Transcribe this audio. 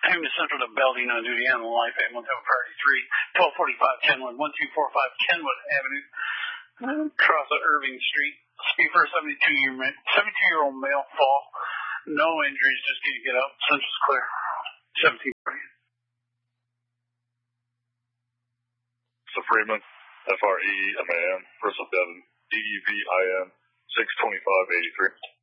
Human Central to Belding on duty, animal life, 817 Priority 3, 1245 Kenwood, 1245 Kenwood Avenue, across of Irving Street. Speed for a 72-year-old male fall. No injuries, just need to get up. Central's clear. 1740. So Freeman, FREMAN, Bristol Devon, DUVIN, 62583.